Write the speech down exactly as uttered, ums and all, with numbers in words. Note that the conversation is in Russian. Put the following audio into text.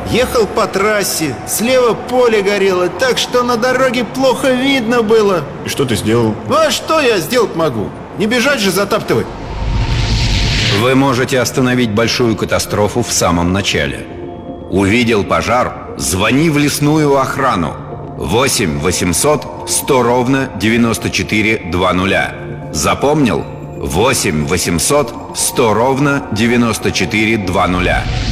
Ехал по трассе, слева поле горело, так что на дороге плохо видно было. И что ты сделал? Ну а что я сделать могу? Не бежать же затаптывать. Вы можете остановить большую катастрофу в самом начале. Увидел пожар? Звони в лесную охрану. восемь восемьсот сто ровно девяносто четыре двадцать. Запомнил? восемь восемьсот сто ровно девяносто четыре двадцать.